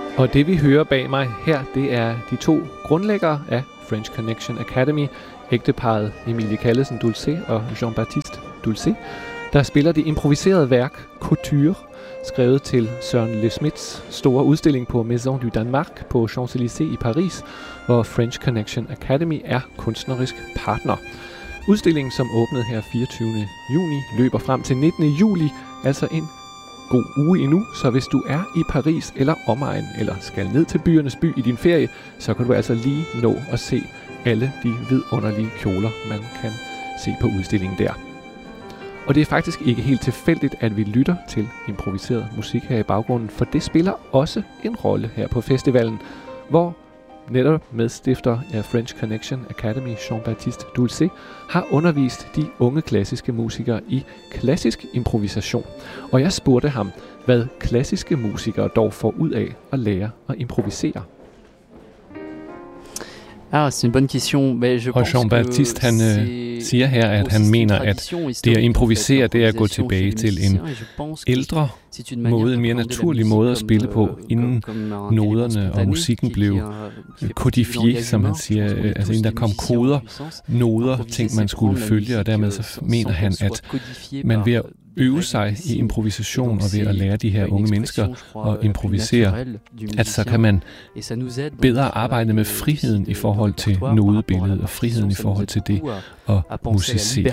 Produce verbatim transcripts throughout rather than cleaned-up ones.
Og det vi hører bag mig her, det er de to grundlæggere af French Connection Academy, ægteparret Emilie Callesen Dulcet og Jean-Baptiste Dulcet, der spiller det improviserede værk Couture, skrevet til Søren Le Smits store udstilling på Maison du Danemark på Champs-Élysées i Paris, hvor French Connection Academy er kunstnerisk partner. Udstillingen, som åbnede her fireogtyvende juni, løber frem til nittende juli, altså en god uge endnu, så hvis du er i Paris eller omegn, eller skal ned til byernes by i din ferie, så kan du altså lige nå at se alle de vidunderlige kjoler, man kan se på udstillingen der. Og det er faktisk ikke helt tilfældigt, at vi lytter til improviseret musik her i baggrunden, for det spiller også en rolle her på festivalen, hvor netop medstifter af French Connection Academy, Jean-Baptiste Dulcet, har undervist de unge klassiske musikere i klassisk improvisation. Og jeg spurgte ham, hvad klassiske musikere dog får ud af at lære at improvisere. Ah, c'est une bonne question. Mais je og Jean-Baptiste, han øh, siger her, at han mener, at det at improvisere, det er at gå tilbage til en ældre måde, en mere naturlig måde at spille på, inden noderne og musikken blev kodifieret, som han siger, altså inden der kom koder, noder, ting man skulle følge, og dermed så mener han, at man ved at øve sig i improvisation og ved at lære de her unge mennesker at improvisere, at så kan man bedre arbejde med friheden i forhold til nodebilledet og friheden i forhold til det at musicere.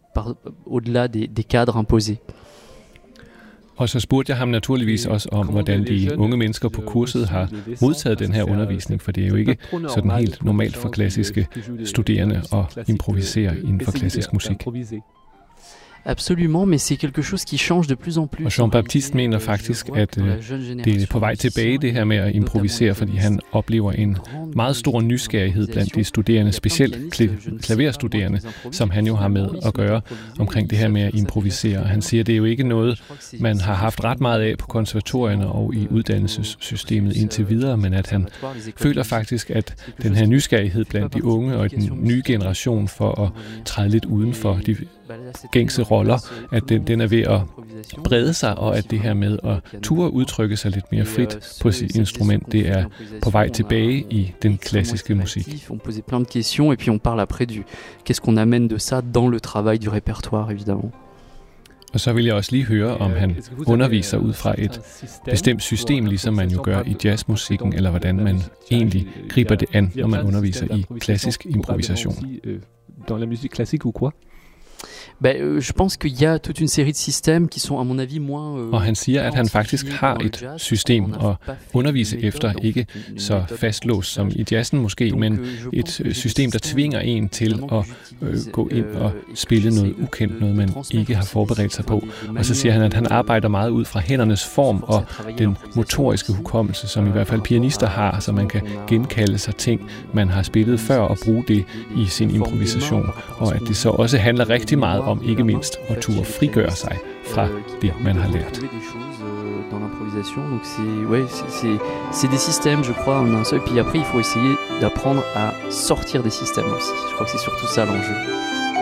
Og så spurgte jeg ham naturligvis også om, hvordan de unge mennesker på kurset har modtaget den her undervisning, for det er jo ikke sådan helt normalt for klassiske studerende at improvisere inden for klassisk musik. Absolument, mais c'est quelque chose qui change de plus en plus. Og Jean-Baptiste mener faktisk, at øh, det er på vej tilbage, det her med at improvisere, fordi han oplever en meget stor nysgerrighed blandt de studerende, specielt kl- klaverstuderende, som han jo har med at gøre omkring det her med at improvisere. Han siger, det er jo ikke noget, man har haft ret meget af på konservatorierne og i uddannelsessystemet indtil videre, men at han føler faktisk, at den her nysgerrighed blandt de unge og den nye generation for at træde lidt uden for de gængse roller, at den, den er ved at brede sig, og at det her med at ture udtrykke sig lidt mere frit på sit instrument, det er på vej tilbage i den klassiske musik. On pose plein de questions, et puis on parle après du qu'est-ce qu'on amène de ça dans le travail du répertoire, évidemment. Og så vil jeg også lige høre, om han underviser ud fra et bestemt system, ligesom man jo gør i jazzmusikken, eller hvordan man egentlig griber det an, når man underviser i klassisk improvisation. Dans la musique classique ou quoi? Ben, euh, je pense qu'il y a toute une série de systèmes qui sont, à mon avis, moins... Euh, og han siger, at han faktisk har et system at undervise efter, ikke så fastlåst som i jazzen måske, men et system, der tvinger en til at øh, gå ind og spille noget ukendt, noget man ikke har forberedt sig på. Og så siger han, at han arbejder meget ud fra hændernes form og den motoriske hukommelse, som i hvert fald pianister har, så man kan genkalde sig ting, man har spillet før, og bruge det i sin improvisation. Og at det så også handler rigtig meget om ikke mindst at turde frigøre sig fra det, man har lært. Dans l'improvisation, donc c'est ouais, c'est c'est c'est des systèmes, je crois, en un seul. Puis après, il faut essayer d'apprendre à sortir des systèmes aussi. Je crois que c'est surtout ça l'enjeu.